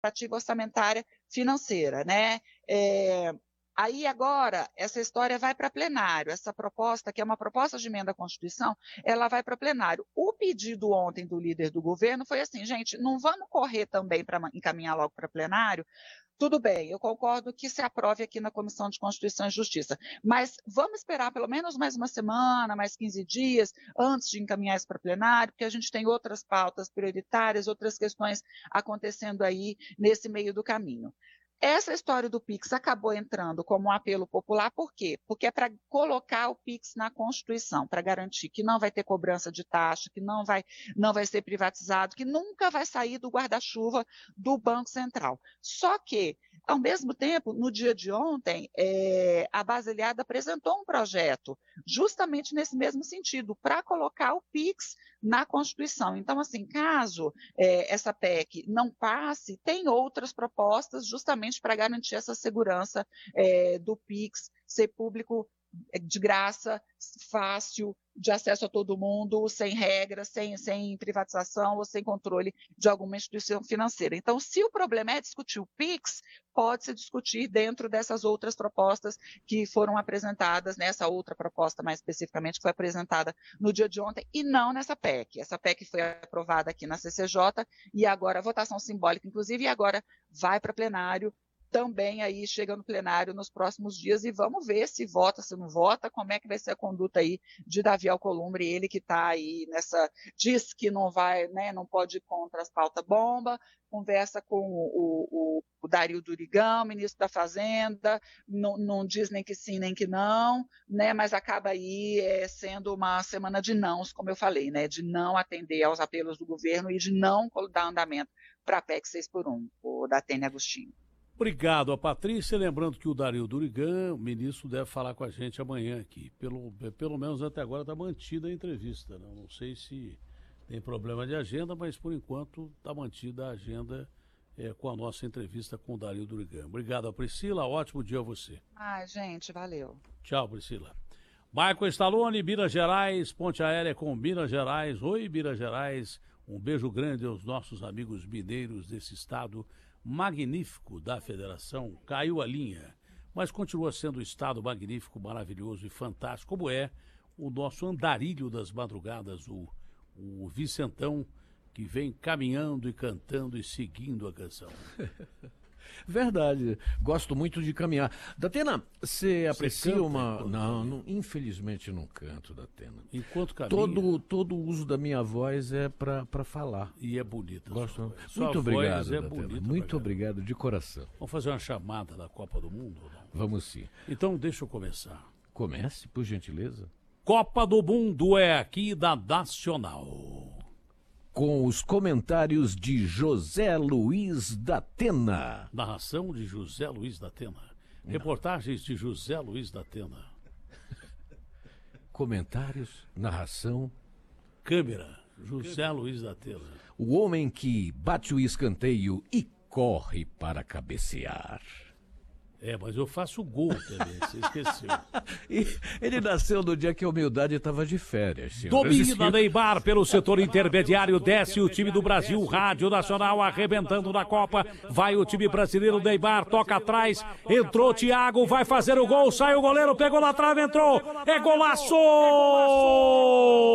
expectativa orçamentária financeira, né? Aí agora, essa história vai para plenário, essa proposta, que é uma proposta de emenda à Constituição, ela vai para plenário. O pedido ontem do líder do governo foi assim, gente, não vamos correr também para encaminhar logo para plenário? Tudo bem, eu concordo que se aprove aqui na Comissão de Constituição e Justiça, mas vamos esperar pelo menos mais uma semana, mais 15 dias, antes de encaminhar isso para plenário, porque a gente tem outras pautas prioritárias, outras questões acontecendo aí nesse meio do caminho. Essa história do PIX acabou entrando como um apelo popular, por quê? Porque é para colocar o PIX na Constituição, para garantir que não vai ter cobrança de taxa, que não vai ser privatizado, que nunca vai sair do guarda-chuva do Banco Central. Só que, ao mesmo tempo, no dia de ontem, a Basiliada apresentou um projeto justamente nesse mesmo sentido, para colocar o PIX na Constituição. Então, assim, caso essa PEC não passe, tem outras propostas justamente para garantir essa segurança do PIX ser público de graça, fácil, de acesso a todo mundo, sem regras, sem privatização ou sem controle de alguma instituição financeira. Então, se o problema é discutir o PIX, pode-se discutir dentro dessas outras propostas que foram apresentadas, nessa outra proposta mais especificamente, que foi apresentada no dia de ontem, e não nessa PEC. Essa PEC foi aprovada aqui na CCJ, e agora, votação simbólica, inclusive, e agora vai para plenário, também aí chega no plenário nos próximos dias, e vamos ver se vota, se não vota, como é que vai ser a conduta aí de Davi Alcolumbre, ele que está aí diz que não vai, né, não pode ir contra as pauta-bomba, conversa com o Dario Durigão, ministro da Fazenda, não diz nem que sim, nem que não, né, mas acaba aí sendo uma semana de nãos, como eu falei, né, de não atender aos apelos do governo e de não dar andamento para a PEC 6x1, o da Tênia Agostinho. Obrigado a Patrícia, lembrando que o Dario Durigan, o ministro, deve falar com a gente amanhã aqui. Pelo menos até agora está mantida a entrevista, né? Não sei se tem problema de agenda, mas por enquanto está mantida a agenda com a nossa entrevista com o Dario Durigan. Obrigado, Priscila, ótimo dia a você. Ai, gente, valeu. Tchau, Priscila. Michael Stallone, Minas Gerais, ponte aérea com Minas Gerais. Oi, Minas Gerais, um beijo grande aos nossos amigos mineiros desse estado magnífico da federação. Caiu a linha, mas continua sendo um estado magnífico, maravilhoso e fantástico, como é o nosso andarilho das madrugadas, o Vicentão, que vem caminhando e cantando e seguindo a canção. Verdade, gosto muito de caminhar. Datena, você aprecia canta uma... Não, infelizmente não canto, Datena. Enquanto caminha... Todo o uso da minha voz é para falar. E é bonita. Gosto. Sua Muito obrigado, voz Datena. Muito obrigado, de coração. Vamos fazer uma chamada da Copa do Mundo? Ou não? Vamos sim. Então deixa eu começar. Comece, por gentileza. Copa do Mundo é aqui da Nacional. Com os comentários de José Luiz Datena. Narração de José Luiz Datena. Reportagens de José Luiz Datena. Comentários, narração. Câmera, José Luiz Datena. O homem que bate o escanteio e corre para cabecear. Mas eu faço gol também, você esqueceu. E ele nasceu no dia que a humildade estava de férias. Domina Neymar pelo setor intermediário, desce o time do Brasil, Rádio Nacional arrebentando na Copa. Vai o time brasileiro, Neymar toca atrás, entrou Thiago, vai fazer o gol, sai o goleiro, pegou na trave, entrou, é golaço!